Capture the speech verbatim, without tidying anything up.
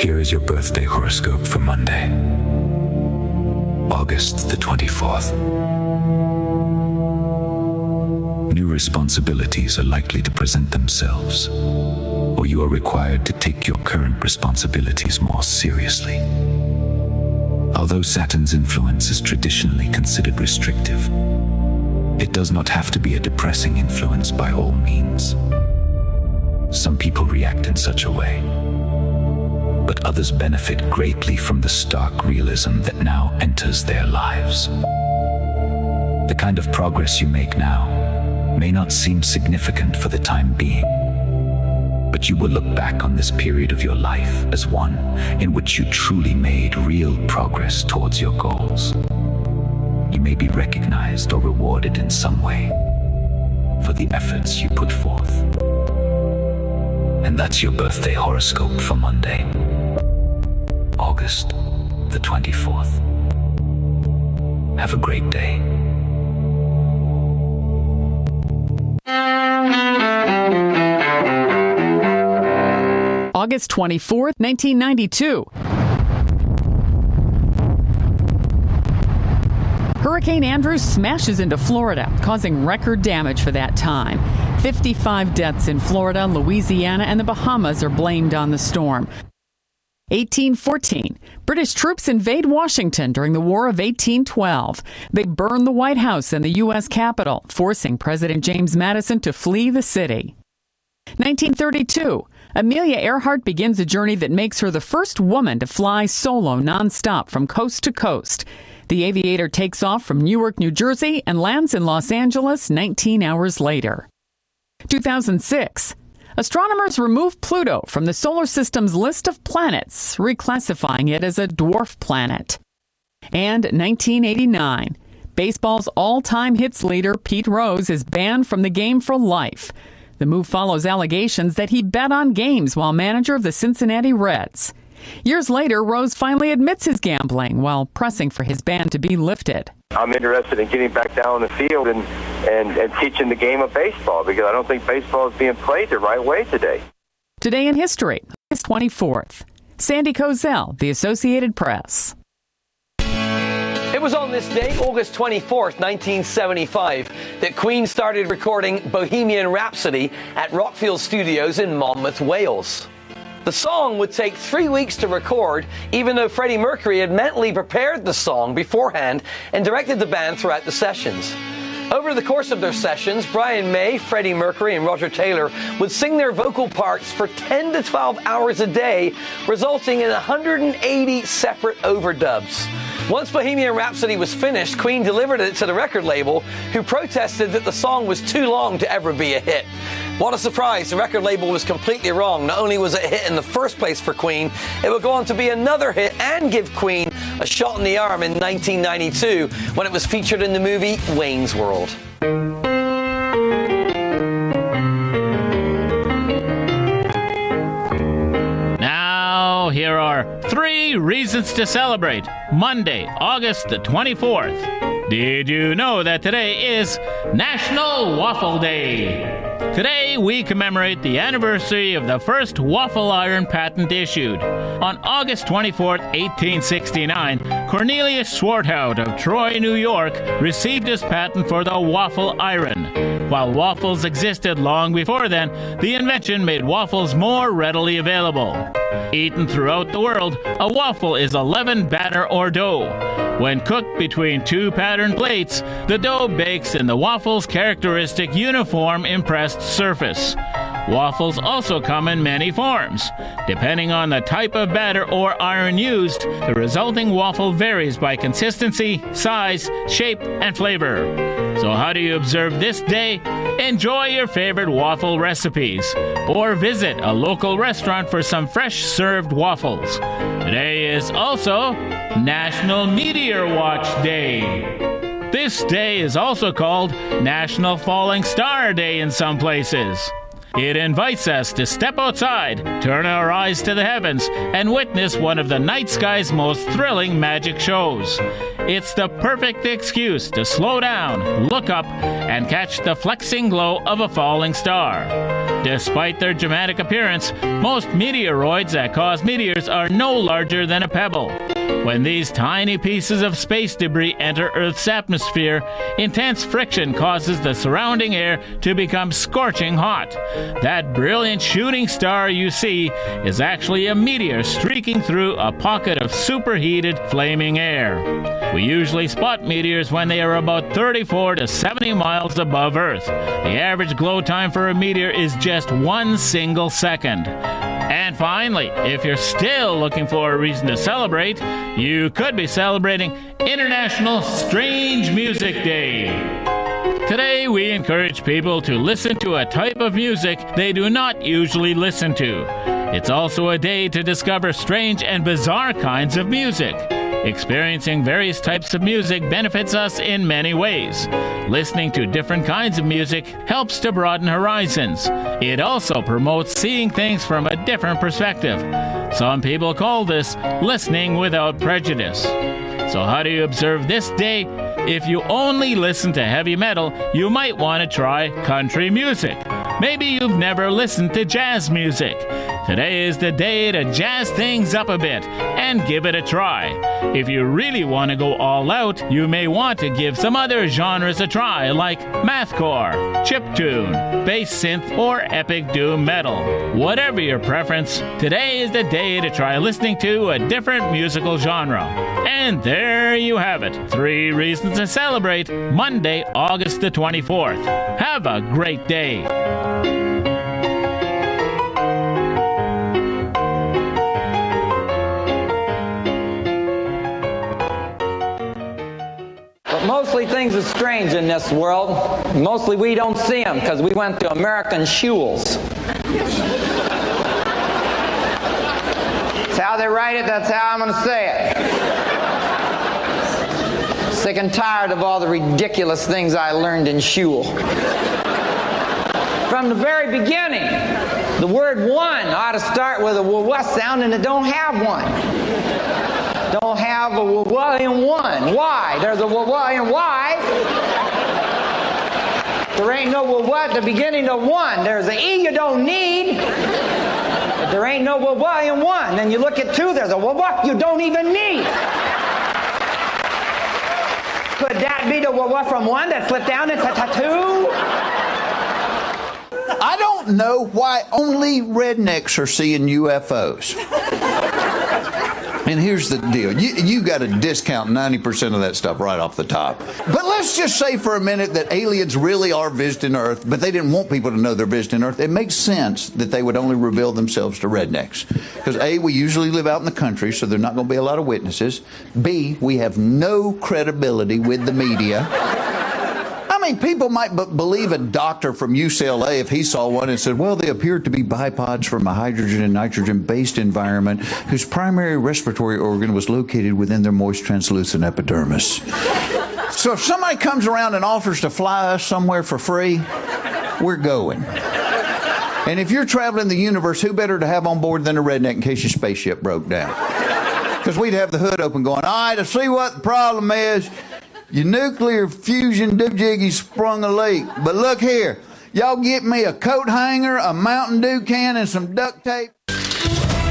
Here is your birthday horoscope for Monday, August the twenty-fourth. New responsibilities are likely to present themselves, or you are required to take your current responsibilities more seriously. Although Saturn's influence is traditionally considered restrictive, it does not have to be a depressing influence by all means. Some people react in such a way, but others benefit greatly from the stark realism that now enters their lives. The kind of progress you make now may not seem significant for the time being, but you will look back on this period of your life as one in which you truly made real progress towards your goals. You may be recognized or rewarded in some way for the efforts you put forth. And that's your birthday horoscope for Monday, August the twenty-fourth. Have a great day. August twenty-fourth, nineteen ninety-two. Hurricane Andrew smashes into Florida, causing record damage for that time. fifty-five deaths in Florida, Louisiana, and the Bahamas are blamed on the storm. eighteen fourteen. British troops invade Washington during the War of eighteen twelve. They burn the White House and the U S Capitol, forcing President James Madison to flee the city. nineteen thirty-two. Amelia Earhart begins a journey that makes her the first woman to fly solo nonstop from coast to coast. The aviator takes off from Newark, New Jersey, and lands in Los Angeles nineteen hours later. two thousand six. Astronomers remove Pluto from the solar system's list of planets, reclassifying it as a dwarf planet. And nineteen eighty-nine. Baseball's all-time hits leader, Pete Rose, is banned from the game for life. The move follows allegations that he bet on games while manager of the Cincinnati Reds. Years later, Rose finally admits his gambling while pressing for his ban to be lifted. I'm interested in getting back down the field and, and, and teaching the game of baseball, because I don't think baseball is being played the right way today. Today in history, August twenty-fourth. Sandy Kozel, The Associated Press. It was on this day, August twenty-fourth, nineteen seventy-five, that Queen started recording Bohemian Rhapsody at Rockfield Studios in Monmouth, Wales. The song would take three weeks to record, even though Freddie Mercury had mentally prepared the song beforehand and directed the band throughout the sessions. Over the course of their sessions, Brian May, Freddie Mercury, and Roger Taylor would sing their vocal parts for ten to twelve hours a day, resulting in one hundred eighty separate overdubs. Once Bohemian Rhapsody was finished, Queen delivered it to the record label, who protested that the song was too long to ever be a hit. What a surprise, the record label was completely wrong. Not only was it a hit in the first place for Queen, it would go on to be another hit and give Queen a shot in the arm in nineteen ninety-two when it was featured in the movie Wayne's World. Now, here are three reasons to celebrate Monday, August the twenty-fourth. Did you know that today is National Waffle Day? Today, we commemorate the anniversary of the first waffle iron patent issued. On August twenty-fourth, eighteen sixty-nine, Cornelius Swarthout of Troy, New York, received his patent for the waffle iron. While waffles existed long before then, the invention made waffles more readily available. Eaten throughout the world, a waffle is a leavened batter or dough. When cooked between two patterned plates, the dough bakes in the waffle's characteristic uniform impressed surface. Waffles also come in many forms. Depending on the type of batter or iron used, the resulting waffle varies by consistency, size, shape, and flavor. So how do you observe this day? Enjoy your favorite waffle recipes, or visit a local restaurant for some fresh served waffles. Today is also National Meteor Watch Day. This day is also called National Falling Star Day in some places. It invites us to step outside, turn our eyes to the heavens, and witness one of the night sky's most thrilling magic shows. It's the perfect excuse to slow down, look up, and catch the flexing glow of a falling star. Despite their dramatic appearance, most meteoroids that cause meteors are no larger than a pebble. When these tiny pieces of space debris enter Earth's atmosphere, intense friction causes the surrounding air to become scorching hot. That brilliant shooting star you see is actually a meteor streaking through a pocket of superheated, flaming air. We usually spot meteors when they are about thirty-four to seventy miles above Earth. The average glow time for a meteor is just one single second. And finally, if you're still looking for a reason to celebrate, you could be celebrating International Strange Music Day. Today, we encourage people to listen to a type of music they do not usually listen to. It's also a day to discover strange and bizarre kinds of music. Experiencing various types of music benefits us in many ways. Listening to different kinds of music helps to broaden horizons. It also promotes seeing things from a different perspective. Some people call this listening without prejudice. So how do you observe this day? If you only listen to heavy metal, you might want to try country music. Maybe you've never listened to jazz music. Today is the day to jazz things up a bit and give it a try. If you really want to go all out, you may want to give some other genres a try, like mathcore, chiptune, bass synth, or epic doom metal. Whatever your preference, today is the day to try listening to a different musical genre. And there you have it. Three reasons to celebrate Monday, August the twenty-fourth. Have a great day. Mostly things are strange in this world. Mostly we don't see them because we went to American schools. That's how they write it, that's how I'm going to say it. Sick and tired of all the ridiculous things I learned in school. From the very beginning, the word one ought to start with a w sound, and it don't have one. Don't have a w in one. Why? There's a w in why. There ain't no w at the beginning of one. There's an e you don't need. But there ain't no w in one. Then you look at two. There's a w you don't even need. Could that be the w from one that slipped down into two? I don't know why only rednecks are seeing U F Os. And here's the deal. You, you got to discount ninety percent of that stuff right off the top. But let's just say for a minute that aliens really are visiting Earth, but they didn't want people to know they're visiting Earth. It makes sense that they would only reveal themselves to rednecks. Because A, we usually live out in the country, so there are not going to be a lot of witnesses. B, we have no credibility with the media. I mean, people might b believe a doctor from U C L A if he saw one and said, well, they appeared to be bipods from a hydrogen and nitrogen-based environment whose primary respiratory organ was located within their moist, translucent epidermis. So if somebody comes around and offers to fly us somewhere for free, we're going. And if you're traveling the universe, who better to have on board than a redneck in case your spaceship broke down? Because we'd have the hood open going, all right, I see what the problem is. Your nuclear fusion doojiggy sprung a leak. But look here, y'all get me a coat hanger, a Mountain Dew can, and some duct tape.